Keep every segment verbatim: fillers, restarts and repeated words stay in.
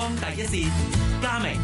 香港第一線，嘉明。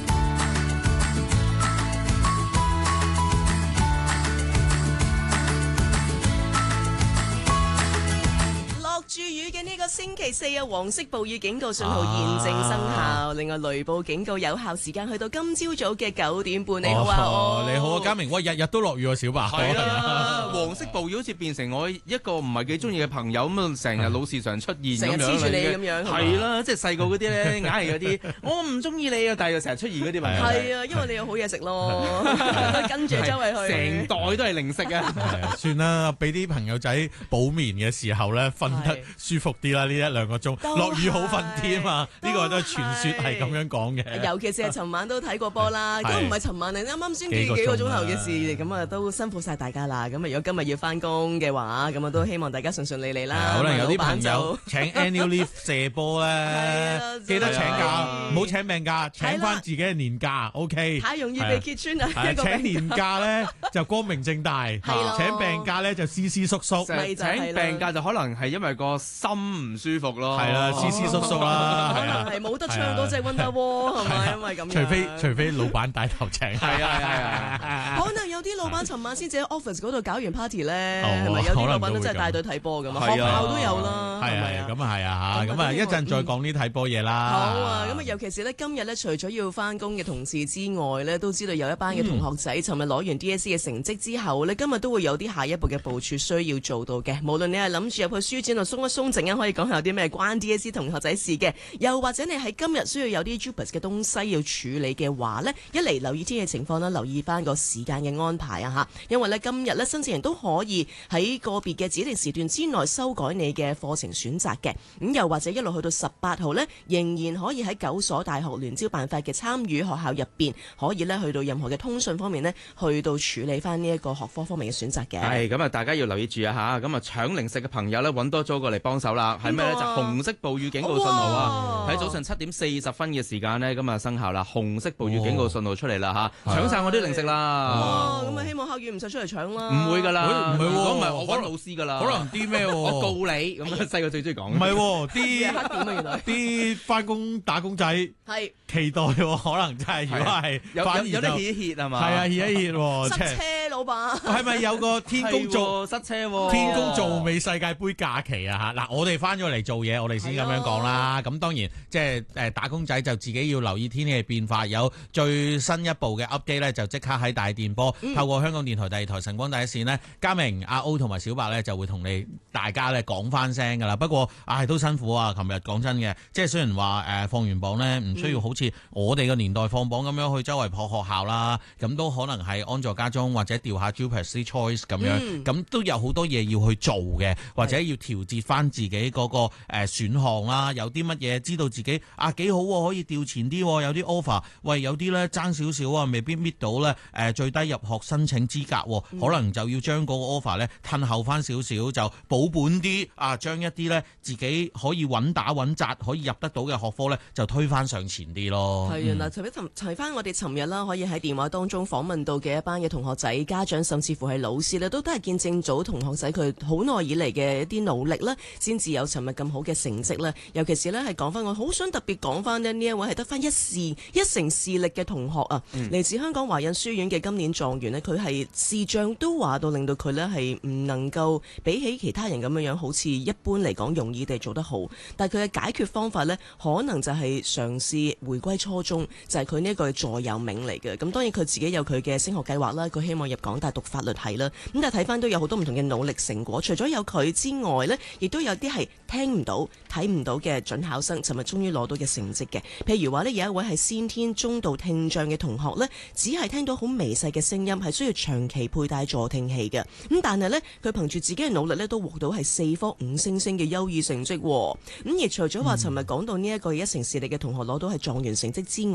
注雨嘅呢個星期四啊，黃色暴雨警告信號現正生效，啊、另外雷暴警告有效時間去到今朝早嘅九點半。你好啊， 哦、你好啊，嘉明，喂，日日都落雨啊，小白。 係啊，黃色暴雨好似變成我一個唔係幾中意嘅朋友咁啊，成日老是常出現咁樣。 成日黐住你咁樣。 係啦，即係細個嗰啲咧，硬係嗰啲，我唔中意你啊，但係又成日出現嗰啲問題。 係啊，因為你有好嘢食咯，跟住周圍去。 成袋都係零食啊！ 算啦，俾啲朋友仔補眠嘅時候咧，瞓得舒服啲啦，呢一兩個鐘，落雨好瞓啲啊嘛，呢個都係傳說係咁樣講嘅。 尤其是係尋晚都睇過波啦，咁唔係尋晚，你啱啱先幾幾個鐘頭嘅事，咁啊都辛苦晒大家啦。咁啊，如果今日要翻工嘅話，咁啊都希望大家順順利利啦。 可能有啲朋友請 annual leave 射波咧，記得請假，唔好請病假，請翻自己嘅年假。O K。 太容易被揭穿啦！ 請年假咧就光明正大，請病假咧就斯斯縮縮。 請病假就可能係因為個心唔舒服咯， 係啦，斯斯縮縮啦， 可能係冇得唱多隻 Wonderwall 係咪？因為咁樣， 除非除非老闆帶頭請， 係啊係啊， 可能有啲老闆尋晚先至喺 office 嗰度搞完 party 咧，係咪有啲老闆都真係帶隊睇波咁啊？學校都有啦，係咪啊？ 咁啊係啊嚇，咁啊一陣再講呢睇波嘢啦。 好啊，咁啊尤其是咧今日咧，除咗要翻工嘅同事之外咧，都知道有一班嘅同學仔尋日攞完 D S E 嘅成績之後咧，今日都會有啲下一步嘅部署需要做到嘅。無論你係諗住入去書展度鬆一鬆，陣間可以講下有啲咩關 D S E 同學仔事嘅，又或者你喺今日需要有啲 JUPAS 嘅東西要處理嘅話呢，一嚟留意天氣情況啦，留意翻個時間嘅安排啊嚇，因為呢，今日呢，申請人都可以喺個別嘅指定時段之內修改你嘅課程選擇嘅，咁又或者一路去到十八號呢，仍然可以喺九所大學聯招辦法嘅參與學校入邊，可以呢去到任何嘅通訊方面呢，去到處理翻呢一個學科方面嘅選擇嘅。 係咁啊，大家要留意住啊嚇，咁啊搶零食嘅朋友呢，揾多咗過嚟幫手啦，係咩呢？就紅色暴雨警告信號啊！喺早上七點四十分嘅時間呢，咁啊生效啦，紅色暴雨警告信號出嚟啦嚇，搶晒我啲零食啦！ 哇！咁啊，希望校園唔使出嚟搶啦。 唔會噶啦， 唔係喎， 如果唔係我揾老師噶啦。 可能啲咩？ 我告你咁啊！細個最中意講。 唔係喎，啲黑點啊，原來啲翻工打工仔係期待喎，可能真係如果係反而有得歇一歇係嘛？ 係啊，歇一歇喎， 塞車老闆。 係咪有個天公做塞車喎？ 天公造美世界盃假期啊嚇！嗱，我哋翻咗嚟做嘢，我哋先咁樣講啦。咁當然即係誒打工仔就自己要留意天氣嘅變化，有最新一部嘅 update 咧，就即刻喺大電波、嗯、透過香港電台第二台晨光第一線呢，嘉明、阿 O 同埋小白咧就會同你大家咧講翻聲噶啦。不過唉、哎、都辛苦啊！琴日講真嘅，即係雖然話誒、呃、放完榜咧，唔需要好似我哋個年代放榜咁樣去周圍撲學校啦，咁都可能係安坐家中或者調下 JUPAS Choice 咁樣，咁、嗯、都有好多嘢要去做嘅，或者要調節翻自己嗰個誒選項啦。有啲乜嘢知道自己啊幾好喎，可以調前啲，有啲 offer， 喂有啲咧爭少少啊，未必搣到咧誒最低入學申請資格，嗯、可能就要將嗰個 offer 咧褪後翻少少，就保本啲啊，將一啲咧自己可以穩打穩紮可以入得到嘅學科咧就推翻上前啲咯。 係啊，嗱，除咗提翻我哋尋日啦，可以喺電話當中訪問到嘅一班嘅同學仔、家長，甚至乎係老師咧，都都係見證咗同學仔佢好耐以嚟嘅一啲努力啦，先至有尋日咁好嘅成績啦。尤其是咧係講翻，我好想特別講翻呢呢一位係得翻一試一成視力嘅同學啊，嚟、嗯、自香港華印書院嘅今年狀元呢，佢係視障都話到令到佢呢係唔能夠比起其他人咁樣樣，好似一般嚟講容易地做得好。但係佢嘅解決方法呢，可能就係嘗試回歸初衷，就係佢呢一個座右銘嚟嘅。咁當然佢自己有佢嘅升學計劃啦，佢希望入港大讀法律系啦。咁但係睇翻都有好多唔同嘅努力成果，除咗有佢之外呢，亦都有啲係聽唔到、睇唔到嘅準考生，尋日終於攞到嘅成績嘅。譬如話呢，有一位係先天中度聽障嘅同學呢，只係聽到好微細嘅聲音，係需要長期佩戴助聽器嘅。咁但係呢，佢憑住自己嘅努力呢，都獲到係四科五星星嘅優異成績。咁而除咗話尋日講到呢一個一成視力嘅同學攞到係狀元成績之外，